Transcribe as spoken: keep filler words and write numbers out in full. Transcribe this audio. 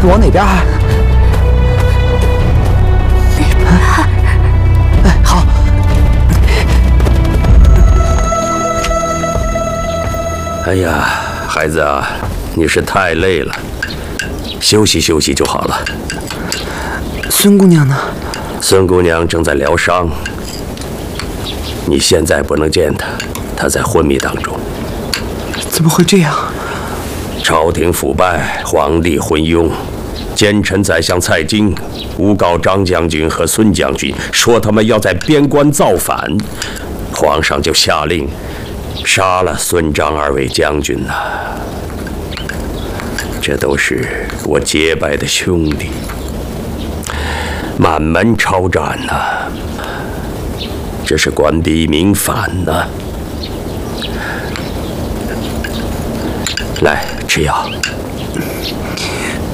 往哪边？哎，好。 哎呀，孩子啊，你是太累了，休息休息就好了。 孙姑娘呢？ 孙姑娘正在疗伤，你现在不能见她，她在昏迷当中。 怎么会这样？ 朝廷腐败，皇帝昏庸，奸臣宰相蔡京诬告张将军和孙将军，说他们要在边关造反，皇上就下令杀了孙张二位将军呐、啊。这都是我结拜的兄弟，满门抄斩呐、啊，这是官逼民反呐、啊。来，吃药。